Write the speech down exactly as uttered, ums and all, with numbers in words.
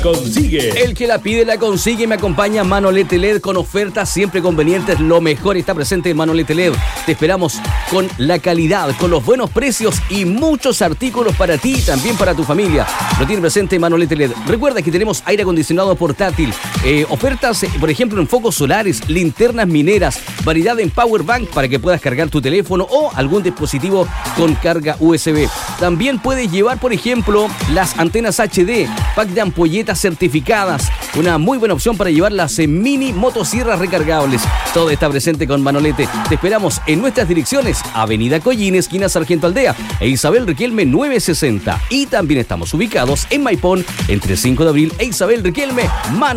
consigue. El que la pide la consigue. Me acompaña Manolete L E D con ofertas siempre convenientes. Lo mejor está presente en Manolete L E D. Te esperamos con la calidad, con los buenos precios y muchos artículos para ti y también para tu familia. Lo tiene presente Manolete L E D. Recuerda que tenemos aire acondicionado portátil, eh, ofertas, eh, por ejemplo, en focos solares, linternas mineras, variedad en power bank para que puedas cargar tu teléfono o algún dispositivo con carga U S B. También puedes llevar, por ejemplo, las antenas H D, pack de ampolletas certificadas, una muy buena opción para llevar las eh, mini motosierras recargables. Todo está presente con Manolete. Te esperamos en nuestras direcciones: Avenida Collín, esquina Sargento Aldea, e Isabel Riquelme nueve sesenta. Y también estamos ubicados en Maipón, entre cinco de abril e Isabel Riquelme.